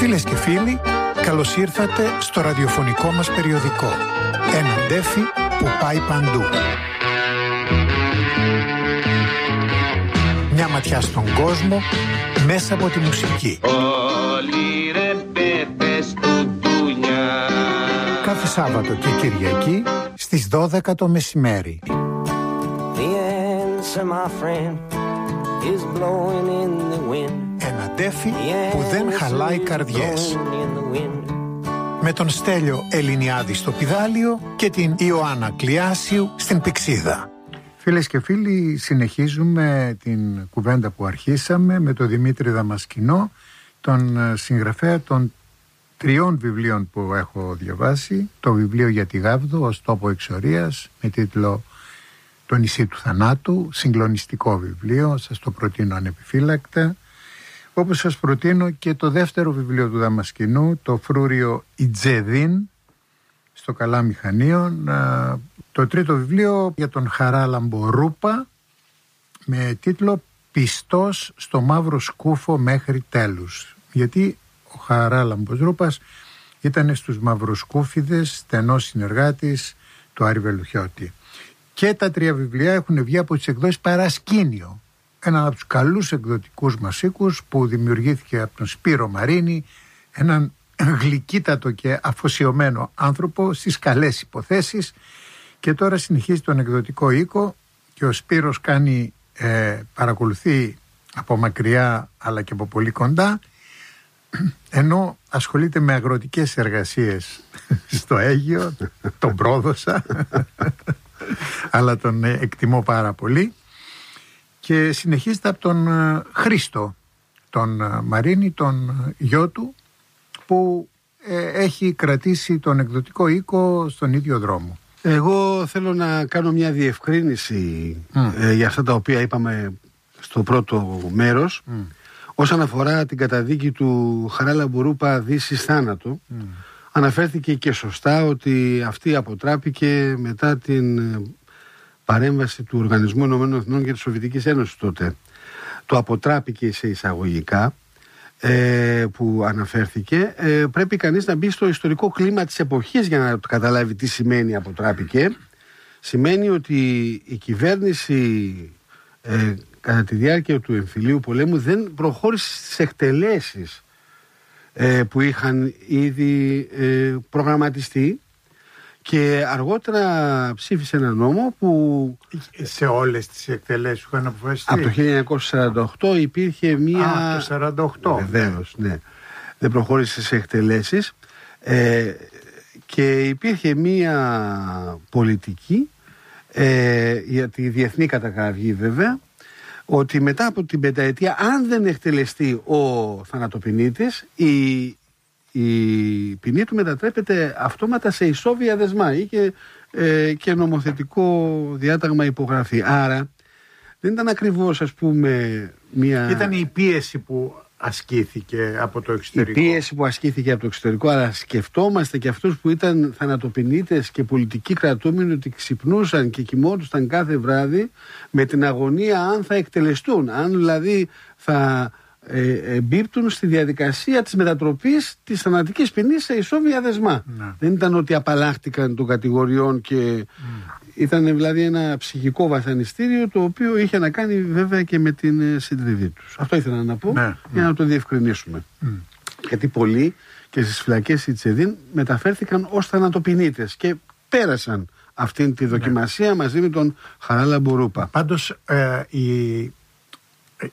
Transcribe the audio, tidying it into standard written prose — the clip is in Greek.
Φίλες και φίλοι, καλώς ήρθατε στο ραδιοφωνικό μας περιοδικό. Ένα ντέφι που πάει παντού. Μια ματιά στον κόσμο μέσα από τη μουσική. Όλοι ρε πέπες του ντουνιά. Κάθε Σάββατο και Κυριακή στις 12 το μεσημέρι. Ένα ντέφι που δεν χαλάει καρδιές. Με τον Στέλιο Ελληνιάδη στο πηδάλιο και την Ιωάννα Κλιάσιου στην πηξίδα. Φίλες και φίλοι, συνεχίζουμε την κουβέντα που αρχίσαμε με τον Δημήτρη Δαμασκηνό, τον συγγραφέα των 3 βιβλίων που έχω διαβάσει. Το βιβλίο για τη Γάβδο ως τόπο εξορίας με τίτλο «Το νησί του θανάτου», συγκλονιστικό βιβλίο, σας το προτείνω ανεπιφύλακτα. Όπως σας προτείνω και το δεύτερο βιβλίο του Δαμασκηνού, το φρούριο Ιτζεδίν, στο Καλάμι Χανίων. Το τρίτο βιβλίο για τον Χαράλαμπο Ρούπα με τίτλο «Πιστός στο μαύρο σκούφο μέχρι τέλους». Γιατί ο Χαράλαμπος Ρούπας ήταν στους μαυροσκούφιδες, στενός συνεργάτης του Άρη Βελουχιώτη. Και τα 3 βιβλία έχουν βγει από τις εκδόσεις Παρασκήνιο, έναν από τους καλούς εκδοτικούς μας οίκους που δημιουργήθηκε από τον Σπύρο Μαρίνη, έναν γλυκύτατο και αφοσιωμένο άνθρωπο στις καλές υποθέσεις, και τώρα συνεχίζει τον εκδοτικό οίκο και ο Σπύρος παρακολουθεί από μακριά αλλά και από πολύ κοντά, ενώ ασχολείται με αγροτικές εργασίες στο Αίγυο. Τον πρόδωσα αλλά τον εκτιμώ πάρα πολύ, και συνεχίζεται από τον Χρήστο τον Μαρίνη, τον γιο του, που έχει κρατήσει τον εκδοτικό οίκο στον ίδιο δρόμο. Εγώ θέλω να κάνω μια διευκρίνηση για αυτά τα οποία είπαμε στο πρώτο μέρος. Όσον αφορά την καταδίκη του Χαράλαμπου Ρούπα Δύσης θάνατο, αναφέρθηκε και σωστά ότι αυτή αποτράπηκε μετά την παρέμβαση του Οργανισμού Ηνωμένων Εθνών και της Σοβιετικής Ένωσης τότε. Το αποτράπηκε σε εισαγωγικά που αναφέρθηκε. Πρέπει κανείς να μπει στο ιστορικό κλίμα της εποχής για να καταλάβει τι σημαίνει αποτράπηκε. Σημαίνει ότι η κυβέρνηση κατά τη διάρκεια του εμφυλίου πολέμου δεν προχώρησε στις εκτελέσεις που είχαν ήδη προγραμματιστεί, και αργότερα ψήφισε ένα νόμο που σε όλες τις εκτελέσεις που είχαν αποφασιστεί. Από το 1948 υπήρχε μία... το 1948. Βεβαίως, ναι. Δεν προχώρησε σε εκτελέσεις και υπήρχε μία πολιτική για τη διεθνή κατακραυγή βέβαια, ότι μετά από την πενταετία, αν δεν εκτελεστεί ο θανατοποινήτης, η ποινή του μετατρέπεται αυτόματα σε ισόβια δεσμά ή και νομοθετικό διάταγμα υπογραφή. Άρα δεν ήταν ακριβώς, ας πούμε, μια... Ήταν η πίεση που ασκήθηκε από το εξωτερικό. Η πίεση που ασκήθηκε από το εξωτερικό, αλλά σκεφτόμαστε και αυτούς που ήταν θανατοποινήτες και πολιτικοί κρατούμενοι, ότι ξυπνούσαν και κοιμόντουσαν κάθε βράδυ με την αγωνία αν θα εκτελεστούν, αν δηλαδή θα εμπίπτουν στη διαδικασία της μετατροπής της θανατικής ποινής σε ισόβια δεσμά. Δεν ήταν ότι απαλλάχτηκαν των κατηγοριών και ήταν δηλαδή ένα ψυχικό βασανιστήριο, το οποίο είχε να κάνει βέβαια και με την συντριβή τους. Αυτό ήθελα να πω για να το διευκρινίσουμε. Γιατί πολλοί και στις φυλακές Ιτζεδίν μεταφέρθηκαν ως θανατοποινήτες και πέρασαν αυτήν τη δοκιμασία μαζί με τον Χαράλαμπο Ρούπα. Πάντως η